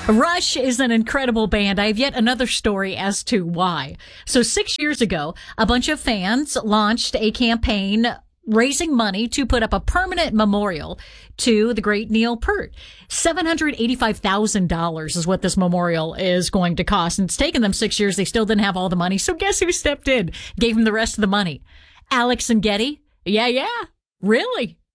Rush is an incredible band. I have yet another story as to why. So 6 years ago, a bunch of fans launched a campaign raising money to put up a permanent memorial to the great Neil Peart. $785,000 is what this memorial is going to cost. And it's taken them 6 years. They still didn't have all the money. So guess who stepped in? Gave them the rest of the money. Alex and Getty. Yeah. Really?